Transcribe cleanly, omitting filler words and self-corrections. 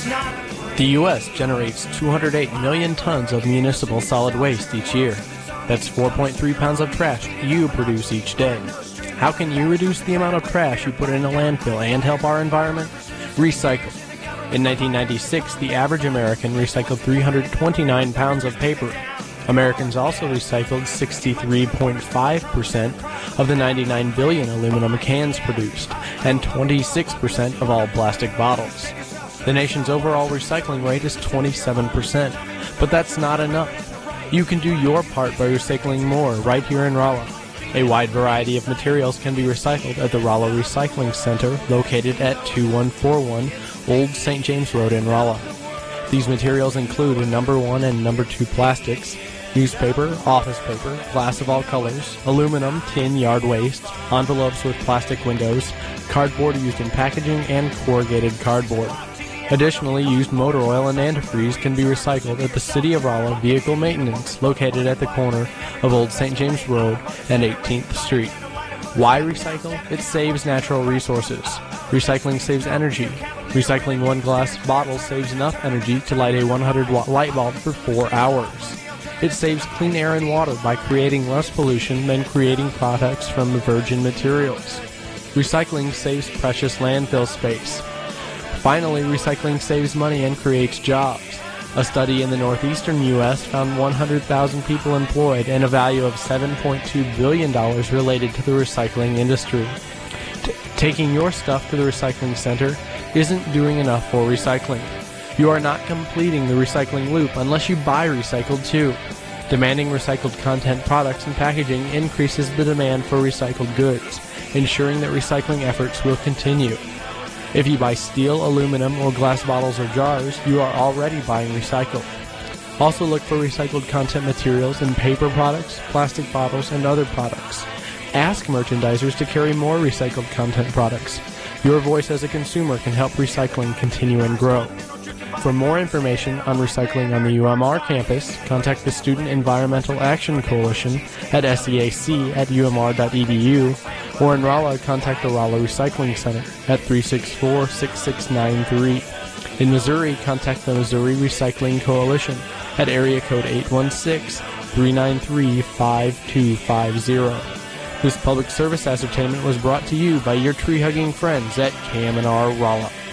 The U.S. generates 208 million tons of municipal solid waste each year. That's 4.3 pounds of trash you produce each day. How can you reduce the amount of trash you put in a landfill and help our environment? Recycle. In 1996, the average American recycled 329 pounds of paper. Americans also recycled 63.5% of the 99 billion aluminum cans produced, and 26% of all plastic bottles. The nation's overall recycling rate is 27%, but that's not enough. You can do your part by recycling more right here in Rolla. A wide variety of materials can be recycled at the Rolla Recycling Center, located at 2141 Old St. James Road in Rolla. These materials include number 1 and number 2 plastics, newspaper, office paper, glass of all colors, aluminum, tin, yard waste, envelopes with plastic windows, cardboard used in packaging, and corrugated cardboard. Additionally, used motor oil and antifreeze can be recycled at the City of Rolla Vehicle Maintenance, located at the corner of Old St. James Road and 18th Street. Why recycle? It saves natural resources. Recycling saves energy. Recycling one glass bottle saves enough energy to light a 100-watt light bulb for 4 hours. It saves clean air and water by creating less pollution than creating products from virgin materials. Recycling saves precious landfill space. Finally, recycling saves money and creates jobs. A study in the northeastern U.S. found 100,000 people employed and a value of $7.2 billion related to the recycling industry. Taking your stuff to the recycling center isn't doing enough for recycling. You are not completing the recycling loop unless you buy recycled too. Demanding recycled content products and packaging increases the demand for recycled goods, ensuring that recycling efforts will continue. If you buy steel, aluminum, or glass bottles or jars, you are already buying recycled. Also look for recycled content materials in paper products, plastic bottles, and other products. Ask merchandisers to carry more recycled content products. Your voice as a consumer can help recycling continue and grow. For more information on recycling on the UMR campus, contact the Student Environmental Action Coalition at seac@umr.edu, or in Rolla, contact the Rolla Recycling Center at 364-6693. In Missouri, contact the Missouri Recycling Coalition at area code 816-393-5250. This public service ascertainment was brought to you by your tree-hugging friends at KMNR Rolla.